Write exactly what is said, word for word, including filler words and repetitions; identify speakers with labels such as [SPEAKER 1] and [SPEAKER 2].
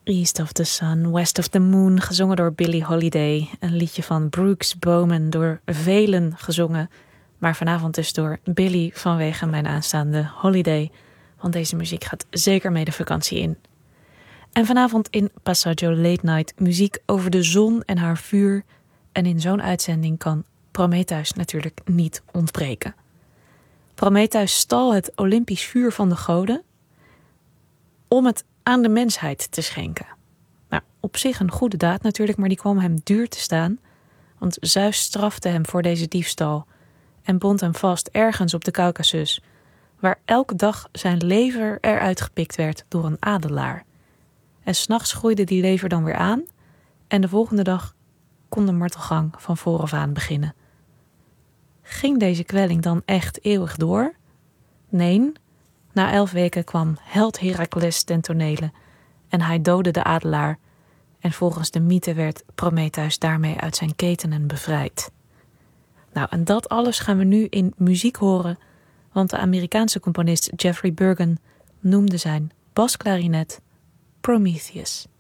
[SPEAKER 1] East of the Sun, West of the Moon, gezongen door Billie Holiday. Een liedje van Brooks Bowman, door velen gezongen. Maar vanavond dus door Billie vanwege mijn aanstaande holiday. Want deze muziek gaat zeker mee de vakantie in. En vanavond in Passaggio Late Night muziek over de zon en haar vuur. En in zo'n uitzending kan Prometheus natuurlijk niet ontbreken. Prometheus stal het Olympisch vuur van de goden om het aan de mensheid te schenken. Nou, op zich een goede daad natuurlijk, maar die kwam hem duur te staan. Want Zeus strafte hem voor deze diefstal en bond hem vast ergens op de Caucasus, waar elke dag zijn lever eruit gepikt werd door een adelaar. En 's nachts groeide die lever dan weer aan en de volgende dag kon de martelgang van vooraf aan beginnen. Ging deze kwelling dan echt eeuwig door? Nee, na elf weken kwam held Heracles ten tonele en hij doodde de adelaar en volgens de mythe werd Prometheus daarmee uit zijn ketenen bevrijd. Nou, en dat alles gaan we nu in muziek horen, want de Amerikaanse componist Jeffrey Bergen noemde zijn basklarinet Prometheus.